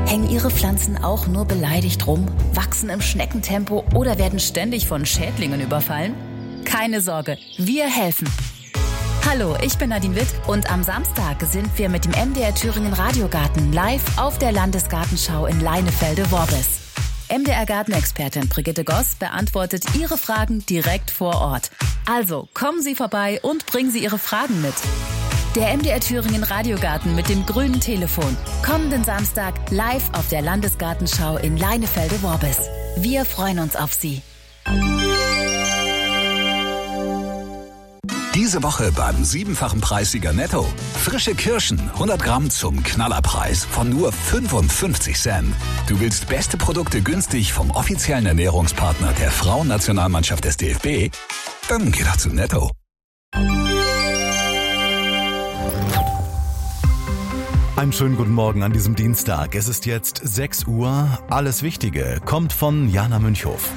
Hängen Ihre Pflanzen auch nur beleidigt rum, wachsen im Schneckentempo oder werden ständig von Schädlingen überfallen? Keine Sorge, wir helfen. Hallo, ich bin Nadine Witt und am Samstag sind wir mit dem MDR Thüringen Radiogarten live auf der Landesgartenschau in Leinefelde-Worbis. MDR Gartenexpertin Brigitte Goss beantwortet Ihre Fragen direkt vor Ort. Also kommen Sie vorbei und bringen Sie Ihre Fragen mit. Der MDR Thüringen Radiogarten mit dem grünen Telefon. Kommenden Samstag live auf der Landesgartenschau in Leinefelde-Worbis. Wir freuen uns auf Sie. Diese Woche beim 7-fachen Preissieger Netto. Frische Kirschen, 100 Gramm zum Knallerpreis von nur 55 Cent. Du willst beste Produkte günstig vom offiziellen Ernährungspartner der Frauennationalmannschaft des DFB? Dann geh doch zu Netto. Einen schönen guten Morgen an diesem Dienstag. Es ist jetzt 6 Uhr. Alles Wichtige kommt von Jana Münchhof.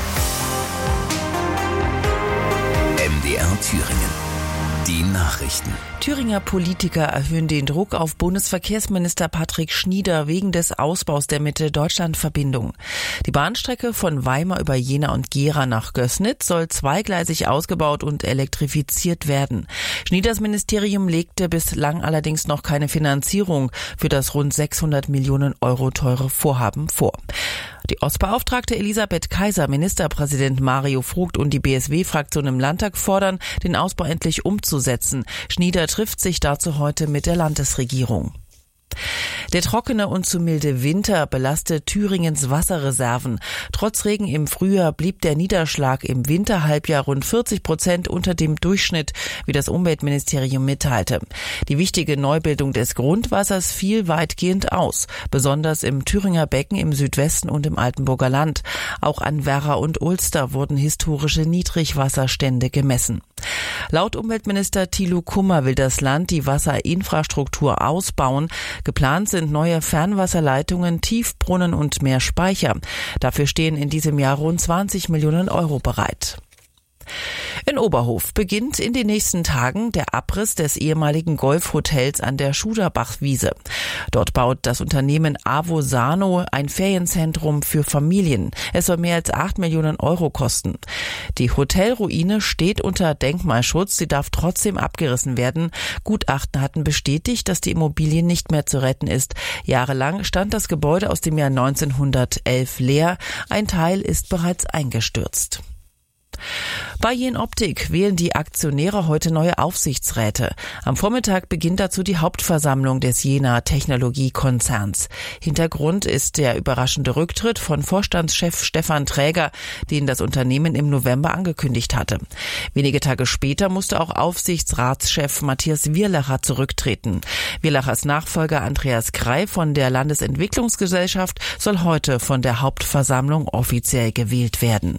MDR Thüringen. Die Nachrichten. Thüringer Politiker erhöhen den Druck auf Bundesverkehrsminister Patrick Schnieder wegen des Ausbaus der Mitte-Deutschland-Verbindung. Die Bahnstrecke von Weimar über Jena und Gera nach Gößnitz soll zweigleisig ausgebaut und elektrifiziert werden. Schnieders Ministerium legte bislang allerdings noch keine Finanzierung für das rund 600 Millionen Euro teure Vorhaben vor. Die Ostbeauftragte Elisabeth Kaiser, Ministerpräsident Mario Vogt und die BSW-Fraktion im Landtag fordern, den Ausbau endlich umzusetzen. Schnieder trifft sich dazu heute mit der Landesregierung. Der trockene und zu milde Winter belastet Thüringens Wasserreserven. Trotz Regen im Frühjahr blieb der Niederschlag im Winterhalbjahr rund 40% unter dem Durchschnitt, wie das Umweltministerium mitteilte. Die wichtige Neubildung des Grundwassers fiel weitgehend aus, besonders im Thüringer Becken im Südwesten und im Altenburger Land. Auch an Werra und Ulster wurden historische Niedrigwasserstände gemessen. Laut Umweltminister Thilo Kummer will das Land die Wasserinfrastruktur ausbauen. Geplant sind neue Fernwasserleitungen, Tiefbrunnen und mehr Speicher. Dafür stehen in diesem Jahr rund 20 Millionen Euro bereit. In Oberhof beginnt in den nächsten Tagen der Abriss des ehemaligen Golfhotels an der Schuderbachwiese. Dort baut das Unternehmen Avosano ein Ferienzentrum für Familien. Es soll mehr als 8 Millionen Euro kosten. Die Hotelruine steht unter Denkmalschutz, sie darf trotzdem abgerissen werden. Gutachten hatten bestätigt, dass die Immobilie nicht mehr zu retten ist. Jahrelang stand das Gebäude aus dem Jahr 1911 leer. Ein Teil ist bereits eingestürzt. Bei Jenoptik wählen die Aktionäre heute neue Aufsichtsräte. Am Vormittag beginnt dazu die Hauptversammlung des Jena Technologiekonzerns. Hintergrund ist der überraschende Rücktritt von Vorstandschef Stefan Träger, den das Unternehmen im November angekündigt hatte. Wenige Tage später musste auch Aufsichtsratschef Matthias Wierlacher zurücktreten. Wierlachers Nachfolger Andreas Krei von der Landesentwicklungsgesellschaft soll heute von der Hauptversammlung offiziell gewählt werden.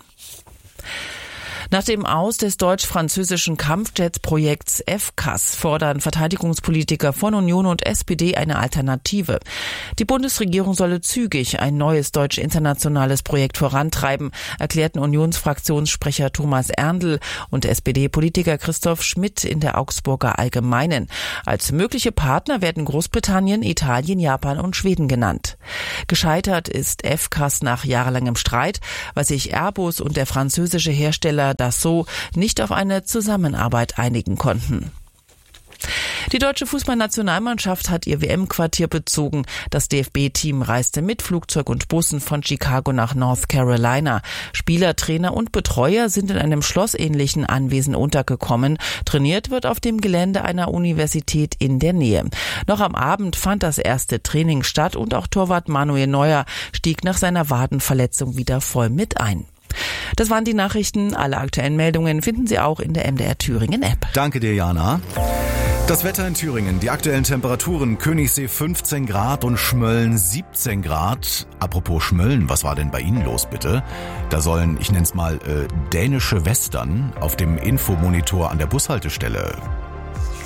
Nach dem Aus des deutsch-französischen Kampfjets-Projekts FCAS fordern Verteidigungspolitiker von Union und SPD eine Alternative. Die Bundesregierung solle zügig ein neues deutsch-internationales Projekt vorantreiben, erklärten Unionsfraktionssprecher Thomas Erndl und SPD-Politiker Christoph Schmidt in der Augsburger Allgemeinen. Als mögliche Partner werden Großbritannien, Italien, Japan und Schweden genannt. Gescheitert ist FCAS nach jahrelangem Streit, weil sich Airbus und der französische Hersteller Dassault nicht auf eine Zusammenarbeit einigen konnten. Die deutsche Fußballnationalmannschaft hat ihr WM-Quartier bezogen. Das DFB-Team reiste mit Flugzeug und Bussen von Chicago nach North Carolina. Spieler, Trainer und Betreuer sind in einem schlossähnlichen Anwesen untergekommen. Trainiert wird auf dem Gelände einer Universität in der Nähe. Noch am Abend fand das erste Training statt und auch Torwart Manuel Neuer stieg nach seiner Wadenverletzung wieder voll mit ein. Das waren die Nachrichten. Alle aktuellen Meldungen finden Sie auch in der MDR Thüringen App. Danke dir, Jana. Das Wetter in Thüringen, die aktuellen Temperaturen: Königssee 15 Grad und Schmölln 17 Grad. Apropos Schmölln, was war denn bei Ihnen los bitte? Da sollen, ich nenne es mal, dänische Western auf dem Infomonitor an der Bushaltestelle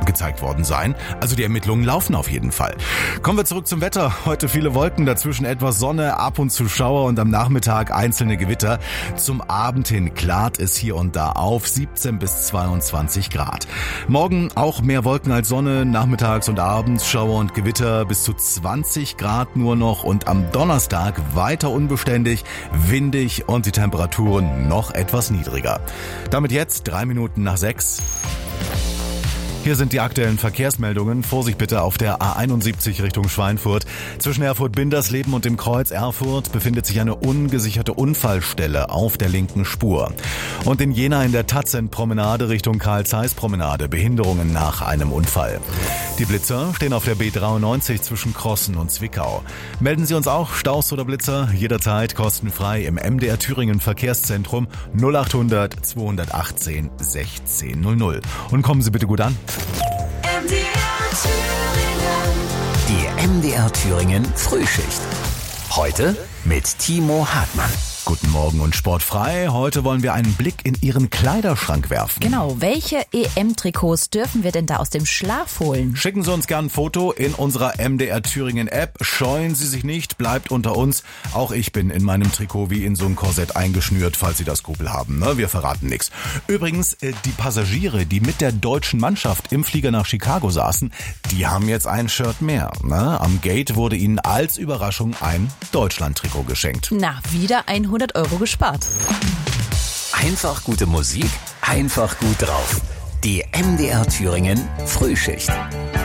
gezeigt worden sein. Also die Ermittlungen laufen auf jeden Fall. Kommen wir zurück zum Wetter. Heute viele Wolken, dazwischen etwas Sonne, ab und zu Schauer und am Nachmittag einzelne Gewitter. Zum Abend hin klart es hier und da auf, 17 bis 22 Grad. Morgen auch mehr Wolken als Sonne, nachmittags und abends Schauer und Gewitter, bis zu 20 Grad nur noch und am Donnerstag weiter unbeständig, windig und die Temperaturen noch etwas niedriger. Damit jetzt 3 Minuten nach 6. Hier sind die aktuellen Verkehrsmeldungen. Vorsicht bitte auf der A71 Richtung Schweinfurt. Zwischen Erfurt-Bindersleben und dem Kreuz Erfurt befindet sich eine ungesicherte Unfallstelle auf der linken Spur. Und in Jena in der Tatzent-Promenade Richtung Karl-Zeiss-Promenade Behinderungen nach einem Unfall. Die Blitzer stehen auf der B93 zwischen Crossen und Zwickau. Melden Sie uns auch Staus oder Blitzer jederzeit kostenfrei im MDR Thüringen Verkehrszentrum 0800 218 1600. Und kommen Sie bitte gut an. Die MDR Thüringen Frühschicht. Heute mit Timo Hartmann. Guten Morgen und sportfrei. Heute wollen wir einen Blick in Ihren Kleiderschrank werfen. Genau, welche EM-Trikots dürfen wir denn da aus dem Schlaf holen? Schicken Sie uns gern ein Foto in unserer MDR Thüringen App. Scheuen Sie sich nicht, bleibt unter uns. Auch ich bin in meinem Trikot wie in so ein Korsett eingeschnürt, falls Sie das Skrupel haben. Ne? Wir verraten nichts. Übrigens, die Passagiere, die mit der deutschen Mannschaft im Flieger nach Chicago saßen, die haben jetzt ein Shirt mehr. Ne? Am Gate wurde ihnen als Überraschung ein Deutschland-Trikot geschenkt. Na, wieder 100 € gespart. Einfach gute Musik, einfach gut drauf. Die MDR Thüringen Frühschicht.